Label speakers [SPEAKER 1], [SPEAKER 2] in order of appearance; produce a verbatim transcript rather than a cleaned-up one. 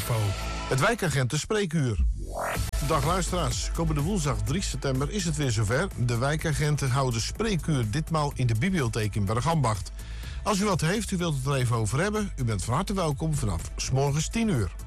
[SPEAKER 1] info.
[SPEAKER 2] Het wijkagenten spreekuur. Dag luisteraars, komende woensdag drie september is het weer zover. De wijkagenten houden spreekuur, ditmaal in de bibliotheek in Bergambacht. Als u wat heeft, u wilt het er even over hebben, u bent van harte welkom vanaf 's morgens tien uur.